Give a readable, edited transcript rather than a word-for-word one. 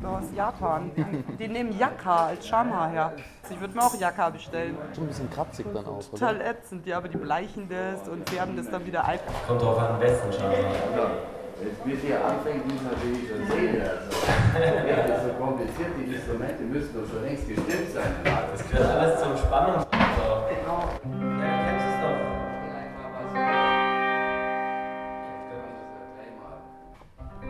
aus Japan. Die nehmen Yakka als Schamhaar her. Ich würde mir auch Yakka bestellen. Schon ein bisschen kratzig dann auch, oder? Total ätzend, ja, aber die bleichen das und färben das dann wieder ein. Kommt drauf an, wessen Schamhaar. Jetzt bis hier anfängt, muss natürlich schon sehen. Also, ja, das ist so kompliziert, die Instrumente müssen doch schon längst gestimmt sein. Das gehört alles zum Spannungsbogen